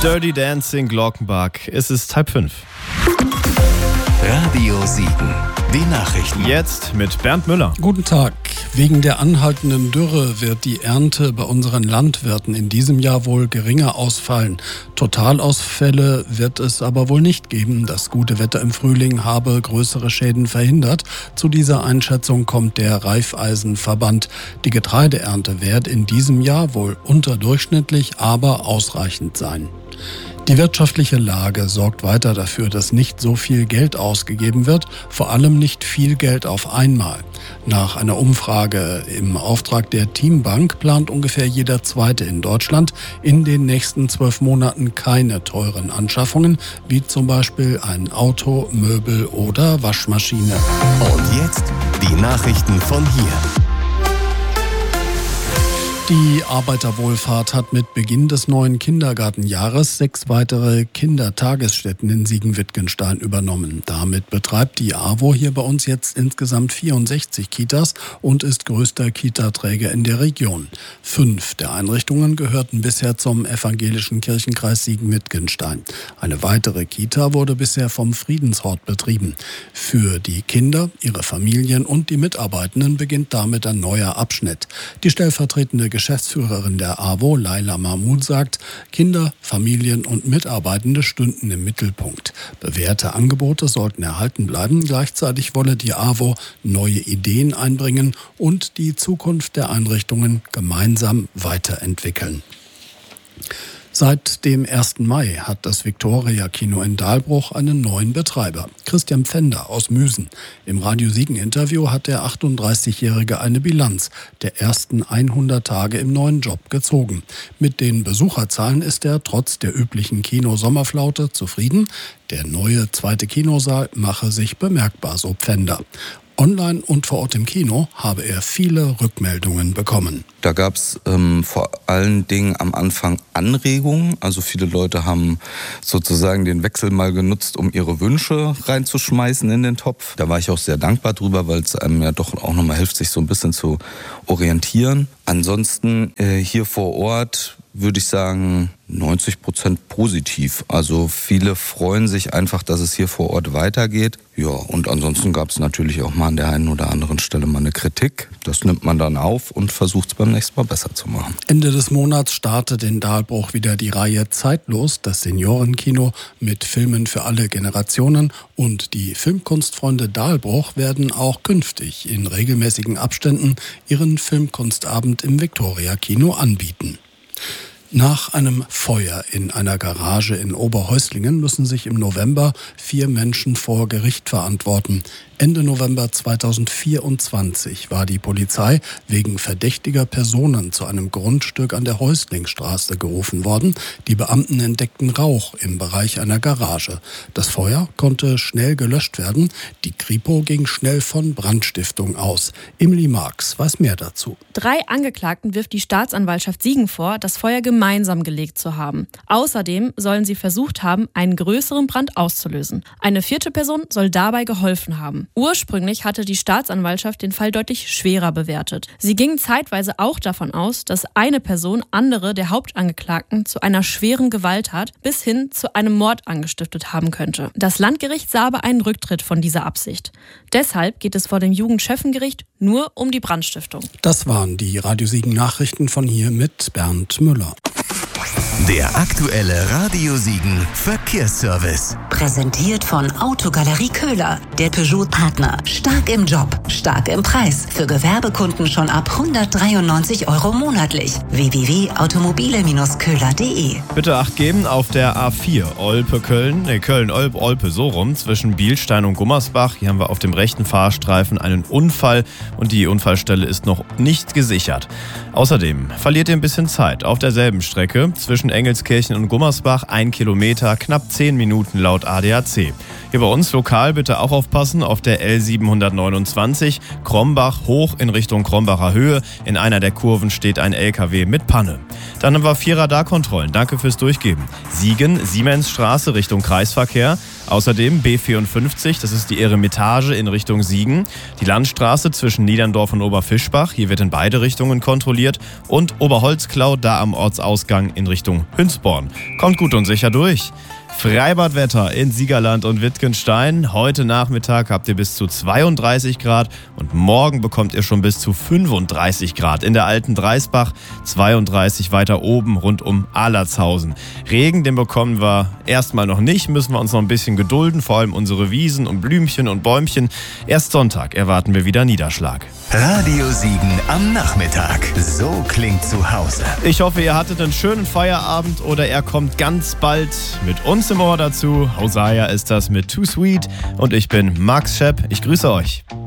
Dirty Dancing, Glockenbach. Es ist 4:30. Radio Siegen, die Nachrichten. Jetzt mit Bernd Müller. Guten Tag. Wegen der anhaltenden Dürre wird die Ernte bei unseren Landwirten in diesem Jahr wohl geringer ausfallen. Totalausfälle wird es aber wohl nicht geben. Das gute Wetter im Frühling habe größere Schäden verhindert. Zu dieser Einschätzung kommt der Raiffeisenverband. Die Getreideernte wird in diesem Jahr wohl unterdurchschnittlich, aber ausreichend sein. Die wirtschaftliche Lage sorgt weiter dafür, dass nicht so viel Geld ausgegeben wird, vor allem nicht viel Geld auf einmal. Nach einer Umfrage im Auftrag der Teambank plant ungefähr jeder Zweite in Deutschland in den nächsten 12 Monaten keine teuren Anschaffungen, wie zum Beispiel ein Auto, Möbel oder Waschmaschine. Und jetzt die Nachrichten von hier. Die Arbeiterwohlfahrt hat mit Beginn des neuen Kindergartenjahres 6 weitere Kindertagesstätten in Siegen-Wittgenstein übernommen. Damit betreibt die AWO hier bei uns jetzt insgesamt 64 Kitas und ist größter Kita-Träger in der Region. 5 der Einrichtungen gehörten bisher zum evangelischen Kirchenkreis Siegen-Wittgenstein. Eine weitere Kita wurde bisher vom Friedenshort betrieben. Für die Kinder, ihre Familien und die Mitarbeitenden beginnt damit ein neuer Abschnitt. Die stellvertretende Geschäftsführerin der AWO, Laila Mahmoud, sagt, Kinder, Familien und Mitarbeitende stünden im Mittelpunkt. Bewährte Angebote sollten erhalten bleiben. Gleichzeitig wolle die AWO neue Ideen einbringen und die Zukunft der Einrichtungen gemeinsam weiterentwickeln. Seit dem 1. Mai hat das Victoria-Kino in Dahlbruch einen neuen Betreiber, Christian Pfänder aus Müsen. Im Radio Siegen-Interview hat der 38-Jährige eine Bilanz der ersten 100 Tage im neuen Job gezogen. Mit den Besucherzahlen ist er trotz der üblichen Kino-Sommerflaute zufrieden. Der neue zweite Kinosaal mache sich bemerkbar, so Pfänder. Online und vor Ort im Kino habe er viele Rückmeldungen bekommen. Da gab es vor allen Dingen am Anfang Anregungen. Also viele Leute haben sozusagen den Wechsel mal genutzt, um ihre Wünsche reinzuschmeißen in den Topf. Da war ich auch sehr dankbar drüber, weil es einem ja doch auch nochmal hilft, sich so ein bisschen zu orientieren. Ansonsten hier vor Ort würde ich sagen 90% positiv. Also viele freuen sich einfach, dass es hier vor Ort weitergeht. Ja, und ansonsten gab es natürlich auch mal an der einen oder anderen Stelle mal eine Kritik. Das nimmt man dann auf und versucht es beim nächsten Mal besser zu machen. Ende des Monats startet in Dahlbruch wieder die Reihe Zeitlos, das Seniorenkino mit Filmen für alle Generationen. Und die Filmkunstfreunde Dahlbruch werden auch künftig in regelmäßigen Abständen ihren Filmkunstabend im Victoria-Kino anbieten. Nach einem Feuer in einer Garage in Oberhäuslingen müssen sich im November 4 Menschen vor Gericht verantworten. Ende November 2024 war die Polizei wegen verdächtiger Personen zu einem Grundstück an der Häuslingstraße gerufen worden. Die Beamten entdeckten Rauch im Bereich einer Garage. Das Feuer konnte schnell gelöscht werden. Die Kripo ging schnell von Brandstiftung aus. Emily Marx weiß mehr dazu. 3 Angeklagten wirft die Staatsanwaltschaft Siegen vor, das Feuer gemeinsam gelegt zu haben. Außerdem sollen sie versucht haben, einen größeren Brand auszulösen. Eine 4. Person soll dabei geholfen haben. Ursprünglich hatte die Staatsanwaltschaft den Fall deutlich schwerer bewertet. Sie ging zeitweise auch davon aus, dass eine Person andere der Hauptangeklagten zu einer schweren Gewalttat bis hin zu einem Mord angestiftet haben könnte. Das Landgericht sah aber einen Rücktritt von dieser Absicht. Deshalb geht es vor dem Jugendschöffengericht nur um die Brandstiftung. Das waren die Radio Siegen Nachrichten von hier mit Bernd Müller. Der aktuelle Radio Siegen Verkehrsservice. Präsentiert von Autogalerie Köhler, der Peugeot-Partner. Stark im Job, stark im Preis. Für Gewerbekunden schon ab 193 € monatlich. www.automobile-köhler.de. Bitte Acht geben auf der A4 Köln-Olpe so rum, zwischen Bielstein und Gummersbach. Hier haben wir auf dem rechten Fahrstreifen einen Unfall und die Unfallstelle ist noch nicht gesichert. Außerdem verliert ihr ein bisschen Zeit auf derselben Strecke zwischen Engelskirchen und Gummersbach, 1 Kilometer, knapp 10 Minuten laut ADAC. Hier bei uns lokal bitte auch aufpassen auf der L729 Krombach hoch in Richtung Krombacher Höhe. In einer der Kurven steht ein LKW mit Panne. Dann haben wir 4 Radarkontrollen. Danke fürs Durchgeben. Siegen, Siemensstraße Richtung Kreisverkehr. Außerdem B54, das ist die Eremitage in Richtung Siegen. Die Landstraße zwischen Niederndorf und Oberfischbach, hier wird in beide Richtungen kontrolliert. Und Oberholzklau, da am Ortsausgang in Richtung Hünsborn. Kommt gut und sicher durch. Freibadwetter in Siegerland und Wittgenstein. Heute Nachmittag habt ihr bis zu 32 Grad und morgen bekommt ihr schon bis zu 35 Grad. In der Alten Dreisbach, 32 weiter oben rund um Ahlertshausen. Regen, den bekommen wir erstmal noch nicht, müssen wir uns noch ein bisschen gedulden, vor allem unsere Wiesen und Blümchen und Bäumchen. Erst Sonntag erwarten wir wieder Niederschlag. Radio Siegen am Nachmittag. So klingt zu Hause. Ich hoffe, ihr hattet einen schönen Feierabend oder er kommt ganz bald mit uns im Ohr dazu. Hosea ist das mit Too Sweet und ich bin Max Schepp. Ich grüße euch.